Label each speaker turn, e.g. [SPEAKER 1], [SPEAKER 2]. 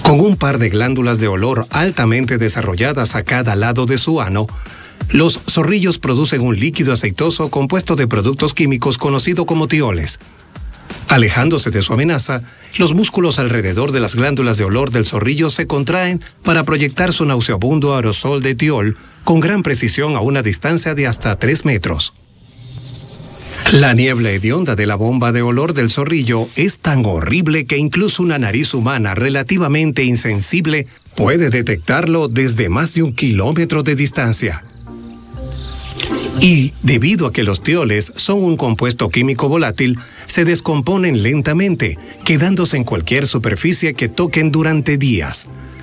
[SPEAKER 1] Con un par de glándulas de olor altamente desarrolladas a cada lado de su ano, los zorrillos producen un líquido aceitoso compuesto de productos químicos conocido como tioles. Alejándose de su amenaza, los músculos alrededor de las glándulas de olor del zorrillo se contraen para proyectar su nauseabundo aerosol de tiol con gran precisión a una distancia de hasta 3 metros. La niebla hedionda de la bomba de olor del zorrillo es tan horrible que incluso una nariz humana relativamente insensible puede detectarlo desde más de 1 kilómetro de distancia. Y, debido a que los tioles son un compuesto químico volátil, se descomponen lentamente, quedándose en cualquier superficie que toquen durante días.